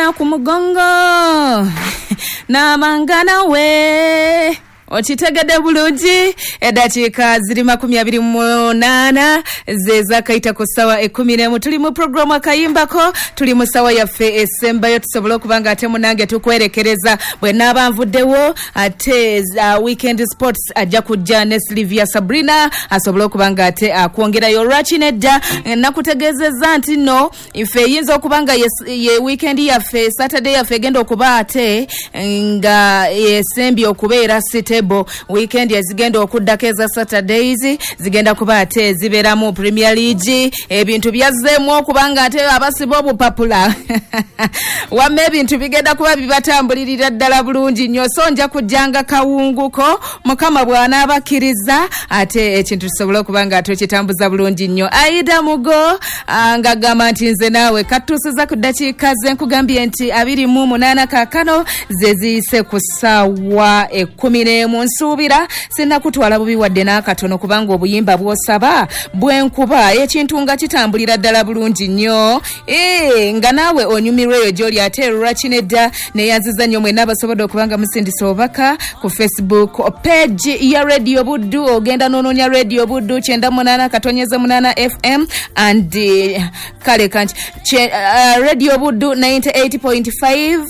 mwana ku mugongo na mangana we ochitegede bulungi eddakiika ziri 28 zeza kaita ku ssawa 11 tuli mu programu akayimbako tuli mu ssawa yaffe esembayo tusobola okubanga ate munange tukwerekereza bwe naaba nvuddewo ate weekend sports ajja kujja ne Silvia Sabrina asobola okubanga ate akwongerayo lwakinedda nakutegeezezza nti no ife yinza okubanga ye weekend yaffe Saturday yaffe egenda okuba ate nga esembye okubeera site weekend yazigenda okuddako eza Saturdays zigenda kuba ate zibeeramu Premier League ebintu byazzeemu okubanga ate abasiba obupapula wamme ebintu bigenda kuba bibatambulirira ddala bulungi nnyo so nja kujjanga kawunguko mukama bw'anaabakkiriza ate ekintu kisobola okubanga ate kitambuza bulungi nnyo Aida Mugo nga gamba nti nze naawe katuusiza ku ddakiika ze nkugambye nti 28 kaakano ze ziyise ku ssaawa 11 nsuubira sinna kutwala bubi wadde n'akatono kubanga obuyimba bw'osaba bwenkuba ekintu nga kitambulira ddala bulungi nnyo nga naawe onyumirweyo gy'oli ate lwakinedda neyanziza nnyo mwenna abasobodde okubanga musindisa obubaka ku Facebook page ya Radio Buddu ogenda n'onoonya Radio Buddu 98.8 FM and kale kanti Radio Buddu 98.5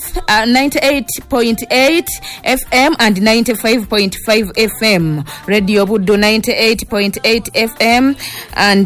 98.8 FM and 95.5 FM Radio Buddu 98.8 FM and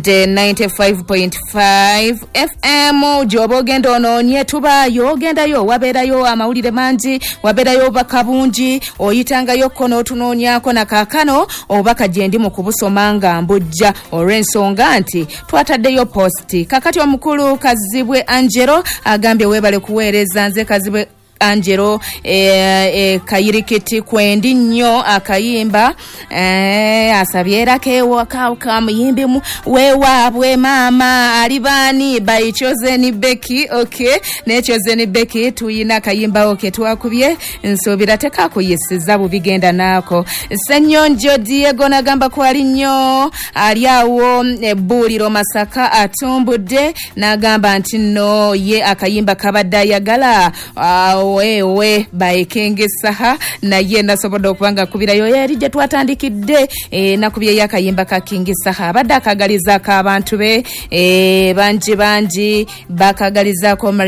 95.5 FM jobo genda ononye tubayo ogendayo wabeerayo amawulire mangi wabeerayo bakabungi oyitangayo kono tunonyako na kakano obaka jendi mu kubusomanga mbujja olw'ensonga nti twataddeyo posti kakati omukulu Kazibwe Angelo agambye webale kuweereza nze Kazibwe Angelo kayirikiti kwendi nnyo akayimba asabyera kewa kamuyimbi wewaabwe mama alibani by Chosen Becky okay ne Chosen Becky tuyina kayimba okay twakubye nsobira tekakuyisiza bubigenda nako Senyonjo Diego nagamba ko ali nnyo ali awo ebbuliro Masaka atumbudde nagamba nti no ye akayimba kabadda yagala wewe baikenge saha na ye nasobodo okubanga kubirayo yali je twatandikidde nakubye yakayimba ka kingi saha badda akagaliza ka abantu be banji bakagaliza ko